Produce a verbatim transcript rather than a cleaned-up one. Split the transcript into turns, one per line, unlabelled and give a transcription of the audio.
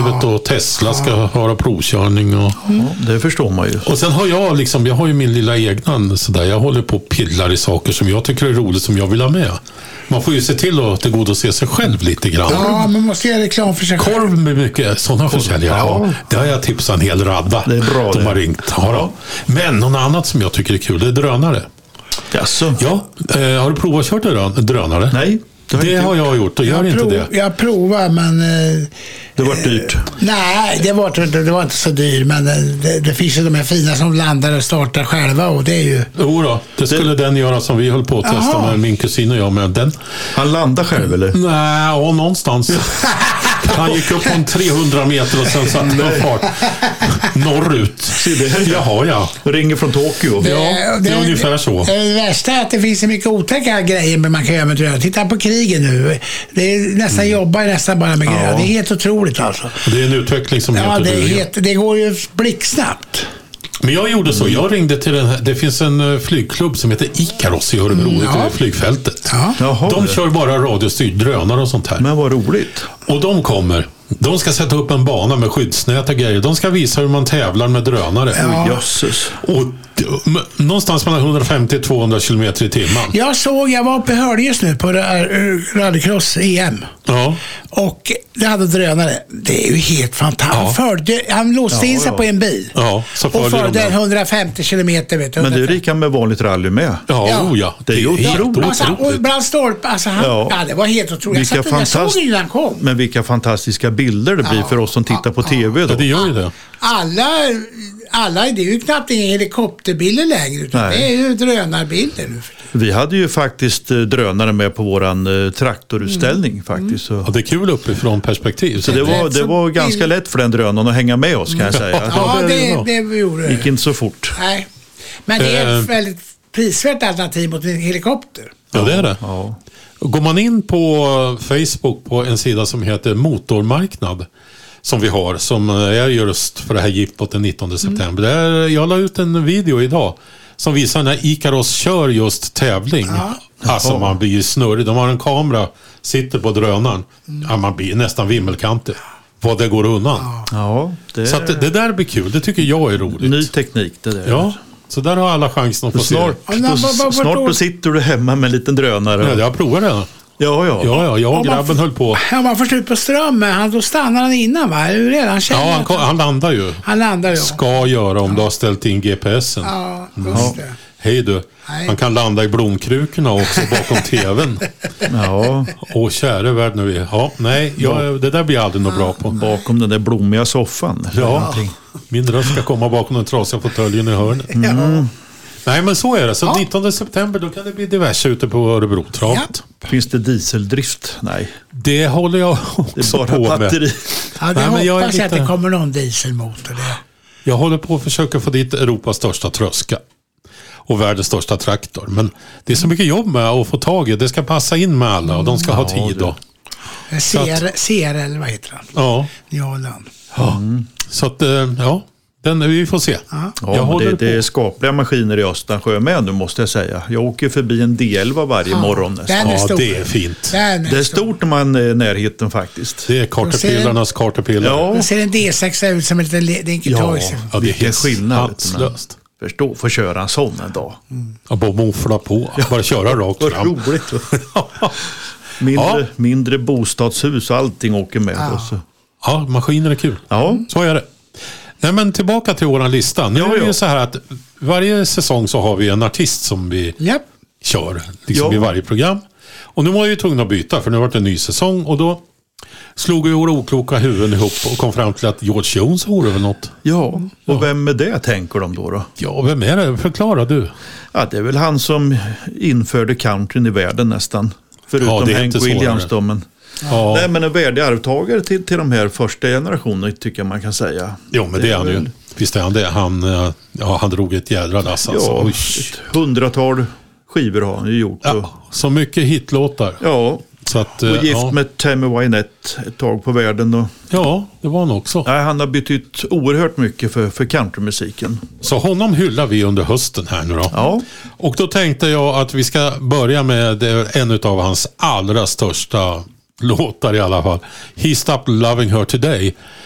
livet och Tesla ska höra provkörning. Och,
mm. ja, det förstår man ju.
Och sen har jag liksom, jag har ju min lilla egna sådär, jag håller på och pillar i saker som jag tycker är roligt, som jag vill ha med. Man får ju se till att tillgodose sig själv lite grann.
Ja, man måste göra reklam för sig själv.
Korv med mycket sådana försäljare. Ja, det har jag tipsat en hel radda.
Det är bra.
De
det.
har ringt. Ja, då. Men något annat som jag tycker är kul, det är drönare.
Jaså?
Ja, eh, har du provat att köra drönare?
Nej.
Det, det har jag gjort och gör
jag
inte
prov,
det.
Jag provar, men... Eh,
det var dyrt.
Eh, nej, det var, det var inte så dyrt, men det, det finns ju de här fina som landar och startar själva, och det är ju...
Jo då, det skulle det... den göra som vi höll på att testa Aha. med min kusin och jag med den.
Han landar själv, eller?
Nej, ja, någonstans. Han gick upp på en trehundra meter och sen satte han fart norrut. Jaha, ja.
Ringer från Tokyo.
Det, ja, det, det är ungefär så.
Det värsta är att det finns så mycket otäcka grejer man kan göra med drönare. Titta på krigen nu. Det är nästan mm. jobbar nästan bara med grejer. Ja. Det är helt otroligt alltså.
Det är en utveckling som
ja,
heter
det, är helt, det går ju blixtsnabbt.
Men jag gjorde så, jag ringde till den här, det finns en flygklubb som heter Ikaros i Örebro, mm, ja. i flygfältet. Ja. Jaha, de kör bara radiostyrd drönare och sånt här.
Men vad roligt.
Och de kommer, de ska sätta upp en bana med skyddsnät och grejer. De ska visa hur man tävlar med drönare.
Ja. Jösses.
Och någonstans mellan hundrafemtio till tvåhundra kilometer i timmen.
Jag såg, jag var uppe i Höljes nu på rallycross E M.
Ja.
Och det hade drönare. Det är ju helt fantastiskt. Ja. Följde, han låste in sig
ja.
på en bil.
Ja, så
och följde en hundrafemtio kilometer. Vet du,
men det är lika med vanligt rally med.
Ja, ja. Oh, ja.
Det är ju otroligt.
Alltså, och bland stolpar. Alltså, han, ja. ja, det var helt otroligt.
Vilka
jag, satt, fantast... jag såg innan han kom.
Men vilka fantastiska bilder det blir ja. för oss som tittar ja. på tv då.
Ja, det gör ju det.
Alla, alla, det är ju knappt inga helikopterbilder längre, utan Nej. det är ju drönarbilder nu.
Vi hade ju faktiskt drönare med på våran uh, traktorutställning mm. faktiskt.
Ja, det är kul uppifrån perspektiv.
Så det var, det var ganska lätt för den drönaren att hänga med oss, kan jag säga.
Ja, det, det, det gjorde det.
Gick inte så fort.
Nej, men det är ett väldigt prisvärt alternativ mot en helikopter.
Ja, det är det.
Ja.
Går man in på Facebook på en sida som heter Motormarknad, som vi har, som är just för det här jippot den nittonde september. Mm. Där jag la ut en video idag som visar när Ikaros kör just tävling. Ja. Alltså man blir snurrig. De har en kamera, sitter på drönaren. Mm. Ja, man blir nästan vimmelkantig. Vad det går undan.
Ja, det...
Så att det, det där blir kul. Det tycker jag är roligt.
Ny teknik det där.
Ja, så där har alla chansen att få
snart,
se
det. Då, snart då sitter du hemma med en liten drönare.
Ja, jag provar det.
Ja, ja.
Ja, ja, jag och grabben
f-
höll på.
Om man får slut på strömmen, han, då stannar han innan, va? Är redan
ja, han, kom, han landar ju.
Han landar ju.
Ska göra om ja. du har ställt in G P S'en.
Ja, just det.
Hej du. Nej. Han kan landa i blomkrukorna också bakom tvn.
Ja.
Åh, käre värld nu. Ja, nej, jag, det där blir jag aldrig något bra på.
Bakom den där blommiga soffan.
Ja, min röst ska komma bakom den trasiga fåtöljen i hörnet.
Mm.
Nej, men så är det. Så ja. nittonde september, då kan det bli diverse ute på Örebrotravet.
Ja.
Finns det dieseldrift? Nej.
Det håller jag också på med.
Batteri. Ja, det Nej, hoppas jag, lite... att det kommer någon dieselmotor. Det.
Jag håller på att försöka få dit Europas största tröska. Och världens största traktor. Men det är så mycket jobb med att få tag i. Det ska passa in med alla och de ska mm. ha tid då.
C R L, vad heter han?
Ja.
Njaland.
Ja. Mm. Så att, ja. Den, vi får se.
Ja, jag det, det är skapliga maskiner i Östansjö med nu, måste jag säga. Jag åker förbi en D elva varje ja, morgon nästan.
Ja, det är fint.
Den är
det är stort när man är närheten faktiskt.
Det är Caterpillarnas Caterpillar.
Ja. Det ser en D sex ut som en liten liten
ja, ja, det är helt
skillnad.
Förstå,
få köra en sån en dag.
Mm. Ja, bara moffla på. Ja. Bara köra rakt fram.
Roligt. mindre, ja. mindre bostadshus och allting åker med.
Ja,
så.
ja maskiner är kul.
Ja.
Så är det. Nej, men tillbaka till våran lista. Nu ja, är det ju ja. så här att varje säsong så har vi en artist som vi
yep.
kör liksom
ja.
i varje program. Och nu var jag ju tvungen att byta, för nu har det varit en ny säsong. Och då slog vi våra okloka huvuden ihop och kom fram till att George Jones vore väl något.
Ja, och ja. vem är det, tänker de då, då?
Ja, vem är det? Förklara du.
Ja, det är väl han som införde countryn i världen nästan. Förutom
ja,
Hank Williams då, men...
Ja.
Nej, men en värdig arvtagare till, till de här första generationerna tycker jag man kan säga.
Jo, men det, det är han ju. Visst är han det. Han, ja, han drog ett jädra lass. Alltså.
Ja, ett hundratal skivor har han ju gjort.
Ja, och... så mycket hitlåtar.
Ja,
så att,
och gift
ja.
med Tammy Wynette ett tag på världen. Och...
Ja, det var han också.
Nej, han har betytt oerhört mycket för, för countrymusiken.
Så honom hyllar vi under hösten här nu då.
Ja.
Och då tänkte jag att vi ska börja med en av hans allra största låtar i alla fall. He Stopped Loving Her Today.